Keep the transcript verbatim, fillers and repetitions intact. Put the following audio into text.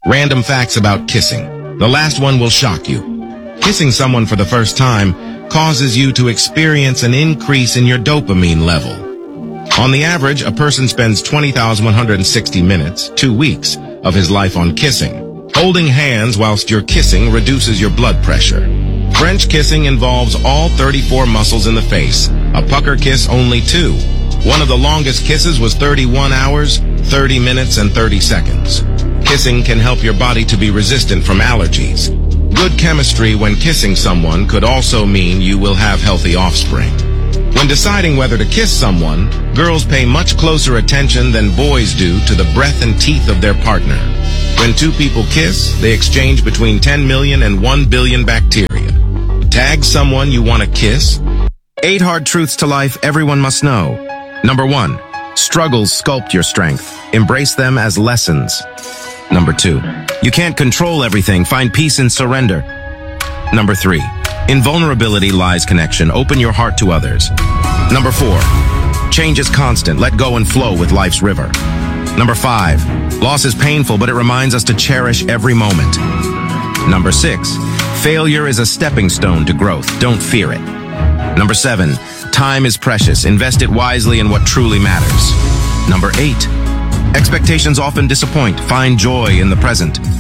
Random facts about kissing. The last one will shock you. Kissing someone for the first time causes you to experience an increase in your dopamine level. On the average, a person spends twenty thousand one hundred sixty minutes, two weeks, of his life on kissing. Holding hands whilst you're kissing reduces your blood pressure. French kissing involves all thirty-four muscles in the face. A pucker kiss only two. One of the longest kisses was thirty-one hours, thirty minutes, and thirty seconds. Kissing can help your body to be resistant from allergies. Good chemistry when kissing someone could also mean you will have healthy offspring. When deciding whether to kiss someone, girls pay much closer attention than boys do to the breath and teeth of their partner. When two people kiss, they exchange between ten million and one billion bacteria. Tag someone you want to kiss. Eight hard truths to life everyone must know. Number one, struggles sculpt your strength. Embrace them as lessons. Number two, you can't control everything. Find peace in surrender. Number three, in vulnerability lies connection. Open your heart to others. Number four, change is constant. Let go and flow with life's river. Number five, loss is painful, but it reminds us to cherish every moment. Number six, failure is a stepping stone to growth. Don't fear it. Number seven, time is precious. Invest it wisely in what truly matters. Number eight, expectations often disappoint. Find joy in the present.